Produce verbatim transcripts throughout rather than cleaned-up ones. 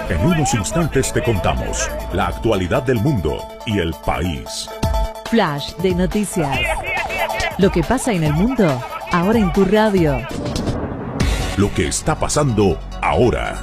En unos instantes te contamos la actualidad del mundo y el país. Flash de noticias. Lo que pasa en el mundo, ahora en tu radio. Lo que está pasando ahora.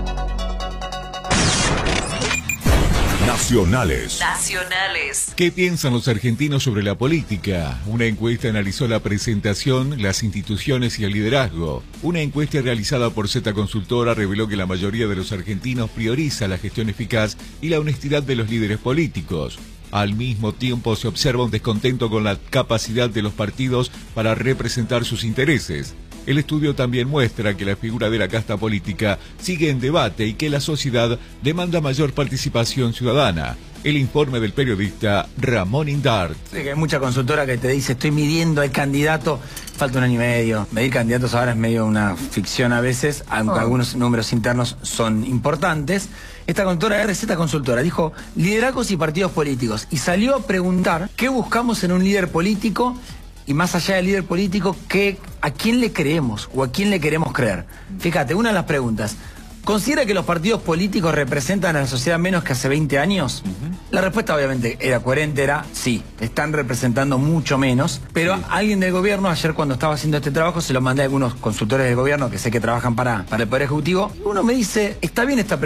Nacionales. Nacionales. ¿Qué piensan los argentinos sobre la política? Una encuesta analizó la presentación, las instituciones y el liderazgo. Una encuesta realizada por Z Consultora reveló que la mayoría de los argentinos prioriza la gestión eficaz y la honestidad de los líderes políticos. Al mismo tiempo se observa un descontento con la capacidad de los partidos para representar sus intereses. El estudio también muestra que la figura de la casta política sigue en debate y que la sociedad demanda mayor participación ciudadana. El informe del periodista Ramón Indart. Hay mucha consultora que te dice, estoy midiendo al candidato, falta un año y medio. Medir candidatos ahora es medio una ficción a veces, aunque oh. algunos números internos son importantes. Esta consultora, R Z Consultora, dijo liderazgos y partidos políticos y salió a preguntar qué buscamos en un líder político y más allá del líder político, ¿qué, ¿a quién le creemos o a quién le queremos creer? Fíjate, una de las preguntas, ¿considera que los partidos políticos representan a la sociedad menos que hace veinte años? Uh-huh. La respuesta obviamente era coherente, era sí, están representando mucho menos, pero sí. Alguien del gobierno, ayer cuando estaba haciendo este trabajo, se lo mandé a algunos consultores del gobierno que sé que trabajan para, para el Poder Ejecutivo, uno me dice, está bien esta pregunta,